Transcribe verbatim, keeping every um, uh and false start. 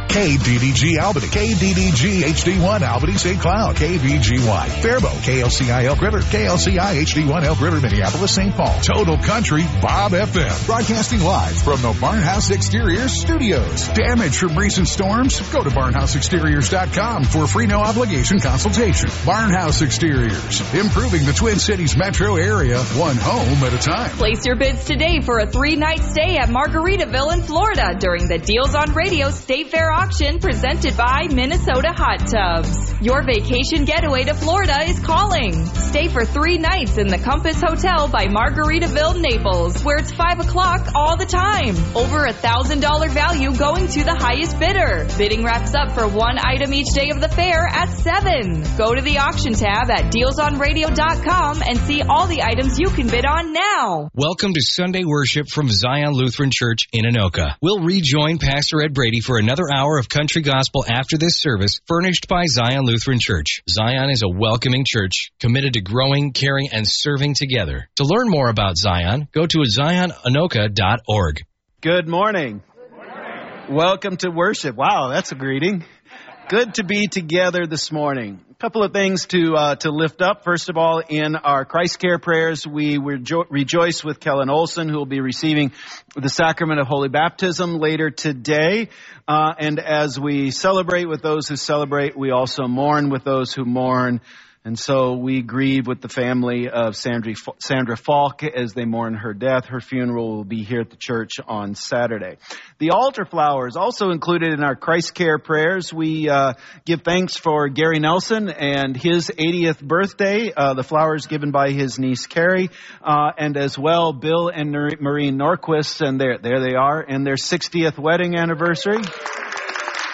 K D D G Albany, K D D G H D one Albany Saint Cloud, K V G Y Faribault, K L C I Elk River, K L C I H D one Elk River, Minneapolis, Saint Paul. Total Country Bob F M. Broadcasting live from the Barnhouse Exteriors studios. Damage from recent storms? Go to barnhouse exteriors dot com for free no obligation consultation. Barnhouse Exteriors, improving the Twin Cities metro area one home at a time. Place your bids today for a three-night stay at Margaritaville in Florida during the Deals on Radio State Fair auction presented by Minnesota Hot Tubs. Your vacation getaway to Florida is calling. Stay for three nights in the Compass Hotel by Margaritaville, Naples, where it's five o'clock all the time. Over a one thousand dollars value going to the highest bidder. Bidding wraps up for one item each day of the fair at seven. Go to the auction tab at deals on radio dot com and see all the items you can bid on now. Welcome to Sunday worship from Zion Lutheran Church in Anoka. We'll rejoin Pastor Ed Brady for another hour of country gospel after this service, furnished by Zion Lutheran Church. Zion is a welcoming church committed to growing, caring, and serving together. To learn more about Zion, go to zion anoka dot org. Good morning. Good morning. Welcome to worship. Wow, that's a greeting. Good to be together this morning. A couple of things to uh, to lift up. First of all, in our Christ Care prayers, we rejo- rejoice with Kellen Olson, who will be receiving the sacrament of Holy Baptism later today. Uh, and as we celebrate with those who celebrate, we also mourn with those who mourn. And so we grieve with the family of Sandra, Sandra Falk as they mourn her death. Her funeral will be here at the church on Saturday. The altar flowers also included in our Christ Care prayers. We uh, give thanks for Gary Nelson and his eightieth birthday. Uh, the flowers given by his niece Carrie, uh, and as well Bill and Marie Norquist, and there there they are, and their sixtieth wedding anniversary.